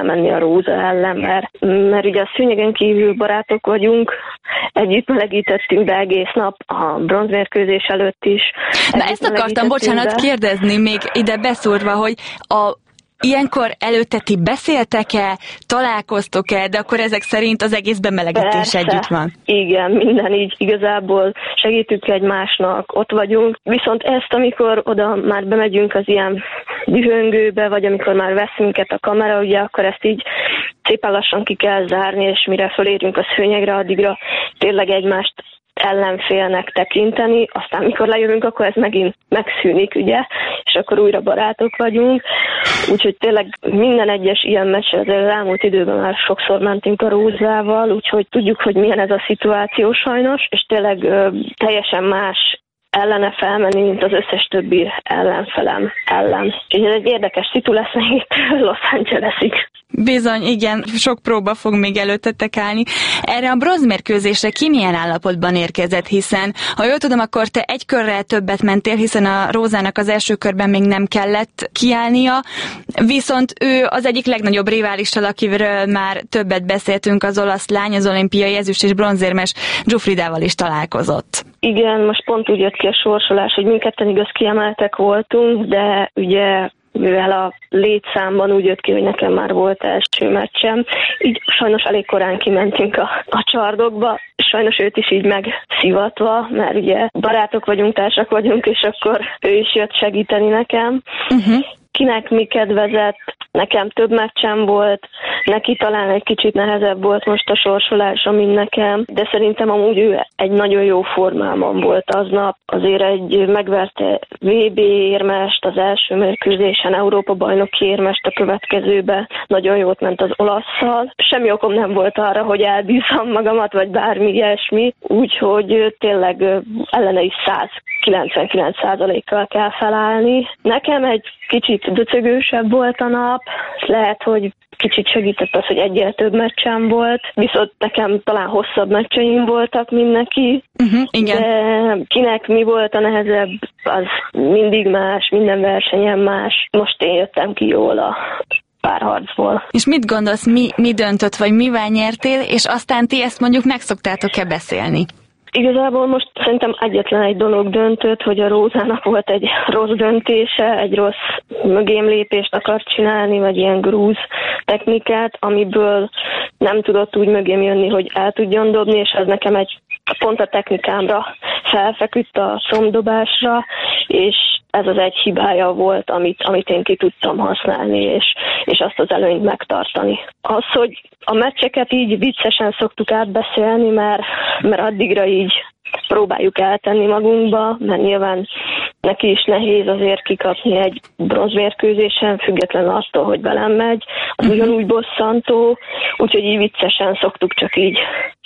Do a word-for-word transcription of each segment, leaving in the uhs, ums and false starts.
felmenni a Róza ellen, mert, mert ugye a szőnyegen kívül barátok vagyunk, együtt melegítettünk be egész nap a bronzmérkőzés előtt is. Na ezt akartam, bocsánat, be. kérdezni még ide beszúrva, hogy a ilyenkor előtte ti beszéltek-e, találkoztok-e, de akkor ezek szerint az egész bemelegítés Persze. együtt van? Igen, minden így igazából segítünk egymásnak, ott vagyunk. Viszont ezt, amikor oda már bemegyünk az ilyen dühöngőbe, vagy amikor már vesz minket a kamera, ugye akkor ezt így szépen lassan ki kell zárni, és mire fölérünk a szőnyegre, addigra tényleg egymást ellenfélnek tekinteni, aztán mikor lejövünk, akkor ez megint megszűnik, ugye, és akkor újra barátok vagyunk, úgyhogy tényleg minden egyes ilyen meccsre az elmúlt időben már sokszor mentünk a Rózával, úgyhogy tudjuk, hogy milyen ez a szituáció sajnos, és tényleg ö, teljesen más ellene felmenni, mint az összes többi ellenfelem ellen. Úgyhogy ez egy érdekes szitu lesz még itt Los Angelesig. Bizony, igen, sok próba fog még előttetek állni. Erre a bronzmérkőzésre ki milyen állapotban érkezett, hiszen, ha jól tudom, akkor te egy körrel többet mentél, hiszen a Rózának az első körben még nem kellett kiállnia, viszont ő az egyik legnagyobb riválissal, akiről már többet beszéltünk, az olasz lány, az olimpiai ezüst és bronzérmes Giuffridával is találkozott. Igen, most pont úgy jött ki a sorsolás, hogy mindketten igaz kiemeltek voltunk, de ugye mivel a létszámban úgy jött ki, hogy nekem már volt első meccsem, így sajnos elég korán kimentünk a, a csardokba, sajnos őt is így megszivatva, mert ugye barátok vagyunk, társak vagyunk, és akkor ő is jött segíteni nekem. Uh-huh. Kinek mi kedvezett, nekem több meccsem volt, neki talán egy kicsit nehezebb volt most a sorsolása, mint nekem, de szerintem amúgy ő egy nagyon jó formában volt aznap. Azért egy megverte vé bé érmest, az első mérkőzésen Európa-bajnoki érmest, a következőbe nagyon jót ment az olasszal. Semmi okom nem volt arra, hogy elbízom magamat, vagy bármi ilyesmi, úgyhogy tényleg ellene is száz kilencvenkilenc százalékkal kell felállni. Nekem egy kicsit döcögősebb volt a nap, lehet, hogy kicsit segített az, hogy egyel több meccsem volt, viszont nekem talán hosszabb meccseim voltak, mint neki, uh-huh, igen. De kinek mi volt a nehezebb, az mindig más, minden versenyen más. Most én jöttem ki jól a párharcból. És mit gondolsz, mi, mi döntött, vagy mivel nyertél, és aztán ti ezt mondjuk meg szoktátok-e beszélni? Igazából most szerintem egyetlen egy dolog döntött, hogy a Rózának volt egy rossz döntése, egy rossz mögémlépést akart csinálni, vagy ilyen grúz technikát, amiből nem tudott úgy mögém jönni, hogy el tudjon dobni, és ez nekem egy pont a technikámra felfeküdt a szomdobásra, és ez az egy hibája volt, amit, amit én ki tudtam használni, és, és azt az előnyt megtartani. Az, hogy a meccseket így viccesen szoktuk átbeszélni, mert, mert addigra így próbáljuk eltenni magunkba, mert nyilván neki is nehéz azért kikapni egy bronzmérkőzésen, független attól, hogy velem megy, az ugyanúgy bosszantó, úgyhogy így viccesen szoktuk csak így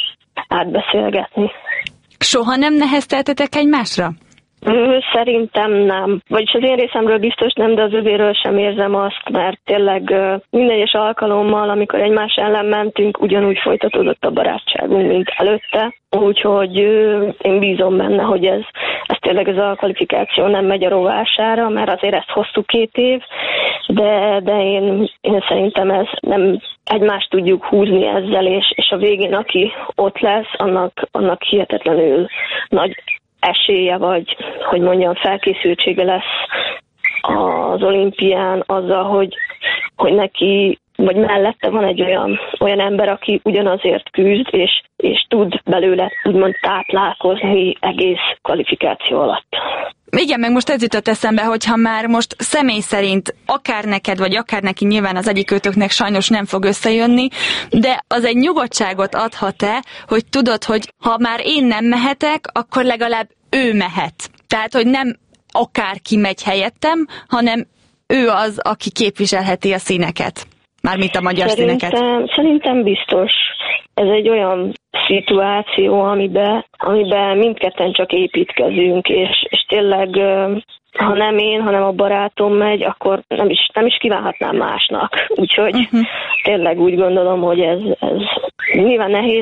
átbeszélgetni. Soha nem nehezteltetek egymásra? Szerintem nem. Vagyis az én részemről biztos nem, de az övéről sem érzem azt, mert tényleg minden egyes alkalommal, amikor egymás ellen mentünk, ugyanúgy folytatódott a barátságunk, mint előtte. Úgyhogy én bízom benne, hogy ez, ez tényleg ez a kvalifikáció nem megy a rovására, mert azért ezt hosszú két év, de, de én, én szerintem ez nem egymást tudjuk húzni ezzel, és, és a végén aki ott lesz, annak, annak hihetetlenül nagy esélye, vagy hogy mondjam, felkészültsége lesz az olimpián azzal, hogy, hogy neki, vagy mellette van egy olyan, olyan ember, aki ugyanazért küzd, és, és tud belőle úgymond táplálkozni egész kvalifikáció alatt. Igen, meg most ez jutott eszembe, hogyha már most személy szerint akár neked, vagy akár neki nyilván az egyik őtöknek sajnos nem fog összejönni, de az egy nyugodtságot adhat-e, hogy tudod, hogy ha már én nem mehetek, akkor legalább ő mehet. Tehát, hogy nem akárki megy helyettem, hanem ő az, aki képviselheti a színeket. Mármint a magyar szerintem, színeket. Szerintem biztos. Ez egy olyan szituáció, amiben, amiben mindketten csak építkezünk, és, és tényleg, ha nem én, hanem a barátom megy, akkor nem is, nem is kívánhatnám másnak. Úgyhogy uh-huh. tényleg úgy gondolom, hogy ez, ez nyilván nehéz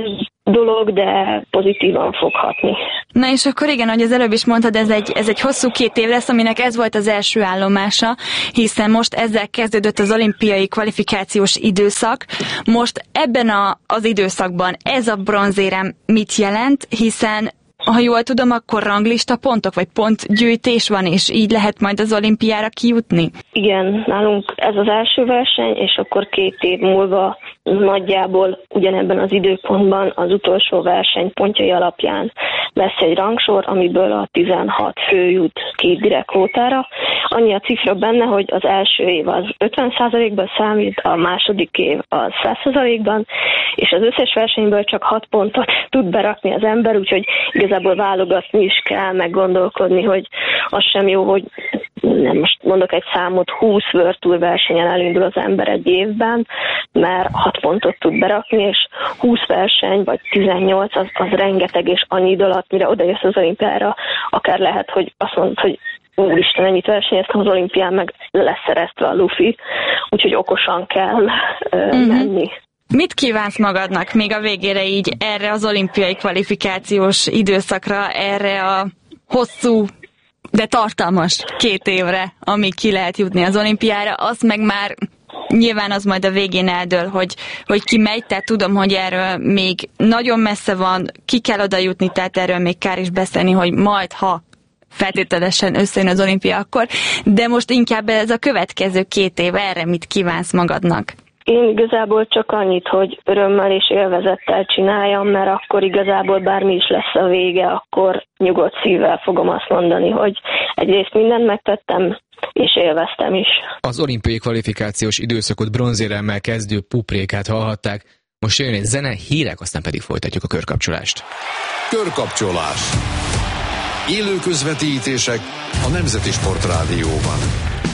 dolog, de pozitívan fog hatni. Na és akkor igen, ahogy az előbb is mondtad, ez egy, ez egy hosszú két év lesz, aminek ez volt az első állomása, hiszen most ezzel kezdődött az olimpiai kvalifikációs időszak. Most ebben a, az időszakban ez a bronzérem mit jelent, hiszen ha jól tudom, akkor ranglista pontok, vagy pontgyűjtés van, és így lehet majd az olimpiára kijutni? Igen, nálunk ez az első verseny, és akkor két év múlva nagyjából ugyanebben az időpontban az utolsó verseny pontjai alapján lesz egy rangsor, amiből a tizenhat fő jut két direktkvótára. Annyi a cifra benne, hogy az első év az ötven százalékban számít, a második év az száz százalékban, és az összes versenyből csak hat pontot tud berakni az ember, úgyhogy igazából válogatni is kell, meg gondolkodni, hogy az sem jó, hogy nem most mondok egy számot, húsz World Tour versenyen elindul az ember egy évben, mert hat pontot tud berakni, és húsz verseny, vagy tizennyolc, az, az rengeteg, és annyi idő alatt, mire odajössz az olimpiára, akár lehet, hogy azt mondod, hogy úristen, ennyit versenyeztem az olimpián, meg lesz szereztve a lufi, úgyhogy okosan kell uh, uh-huh. menni. Mit kívánsz magadnak még a végére így erre az olimpiai kvalifikációs időszakra, erre a hosszú, de tartalmas két évre, amíg ki lehet jutni az olimpiára? Az meg már nyilván az majd a végén eldől, hogy, hogy ki megy, tehát tudom, hogy erről még nagyon messze van, ki kell oda jutni, tehát erről még kár is beszélni, hogy majd, ha feltételesen összejön az olimpia akkor, de most inkább ez a következő két év, erre mit kívánsz magadnak? Én igazából csak annyit, hogy örömmel és élvezettel csináljam, mert akkor igazából bármi is lesz a vége, akkor nyugodt szívvel fogom azt mondani, hogy egyrészt mindent megtettem, és élveztem is. Az olimpiai kvalifikációs időszakot bronzéremmel kezdő Puprékát hallhatták. Most jön egy zene, hírek, aztán pedig folytatjuk a körkapcsolást. Körkapcsolás. Élő közvetítések a Nemzeti Sportrádióban.